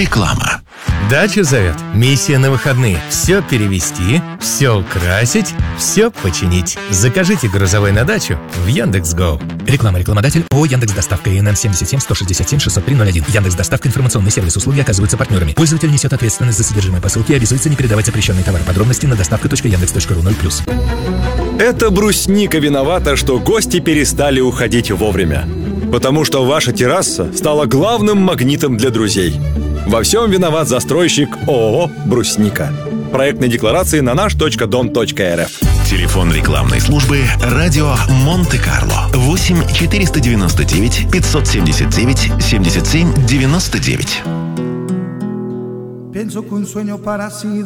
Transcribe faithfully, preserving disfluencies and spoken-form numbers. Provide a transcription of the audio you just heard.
Реклама. Дача зовет. Миссия на выходные. Все перевести, все украсить, все починить. Закажите грузовой на дачу в Яндекс.Го. Реклама. Рекламодатель ООО «Яндекс.Доставка». ИНН семь семь сто шестьдесят семь шестьсот три ноль один. Яндекс.Доставка. Информационный сервис. Услуги оказываются партнерами. Пользователь несет ответственность за содержимое посылки и обязуется не передавать запрещенный товар. Подробности на доставка точка яндекс точка ру ноль плюс. Это брусника виновата, что гости перестали уходить вовремя. Потому что ваша терраса стала главным магнитом для друзей. Во всем виноват застройщик ООО «Брусника». Проектные декларации на наш точка дом точка рф. Телефон рекламной службы «Радио Монте-Карло». восемь четыреста девяносто девять пятьсот семьдесят девять семьдесят семь девяносто девять.